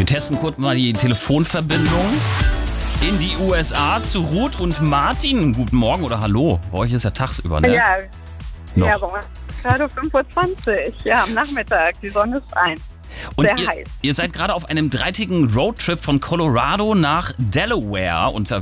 Wir testen kurz mal die Telefonverbindung in die USA zu Ruth und Martin. Guten Morgen oder Hallo. Bei euch ist ja tagsüber, ne? Ja, Noch. ja, bei uns ist gerade 5:20 Uhr. Ja, am Nachmittag. Die Sonne scheint. Und Sehr heiß. ihr seid gerade auf einem 3-tägigen Roadtrip von Colorado nach Delaware unterwegs.